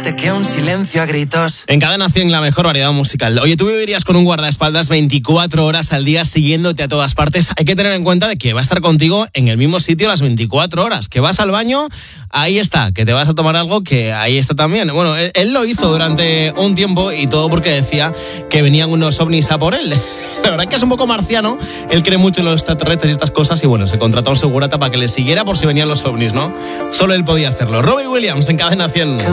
fuerte que un silencio a gritos. En Cadena 100, la mejor variedad musical. Oye, tú vivirías con un guardaespaldas 24 horas al día siguiéndote a todas partes. Hay que tener en cuenta de que va a estar contigo en el mismo sitio las 24 horas. Que vas al baño, ahí está. Que te vas a tomar algo, que ahí está también. Bueno, él lo hizo durante un tiempo y todo porque decía que venían unos ovnis a por él. La verdad es que es un poco marciano. Él cree mucho en los extraterrestres y estas cosas y bueno, se contrató a un segurata para que le siguiera por si venían los ovnis, ¿no? Solo él podía hacerlo. Robbie Williams en Cadena 100.